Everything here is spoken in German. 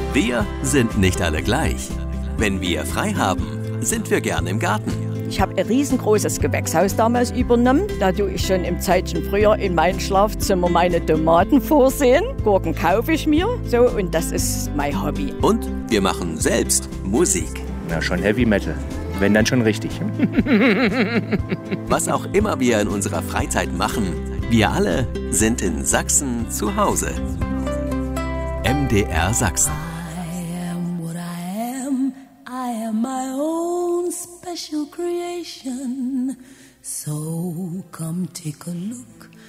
Wir sind nicht alle gleich. Wenn wir frei haben, sind wir gern im Garten. Ich habe ein riesengroßes Gewächshaus damals übernommen. Da tue ich schon im Zeitchen früher in mein Schlafzimmer meine Tomaten vorsehen. Gurken kaufe ich mir. So, und das ist mein Hobby. Und wir machen selbst Musik. Na, schon Heavy Metal. Wenn, dann schon richtig. Was auch immer wir in unserer Freizeit machen, wir alle sind in Sachsen zu Hause. MDR Sachsen. I am what I am. I am my own special creation. So come take a look